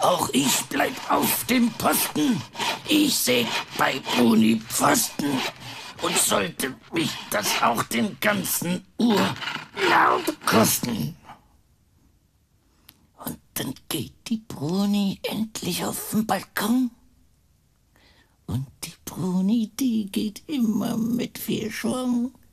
Auch ich bleib auf dem Posten. Ich säg bei Bruni Pfosten. Und sollte mich das auch den ganzen Urlaub kosten. Und dann geht die Bruni endlich auf den Balkon. Und die Bruni, die geht immer mit viel Schwung.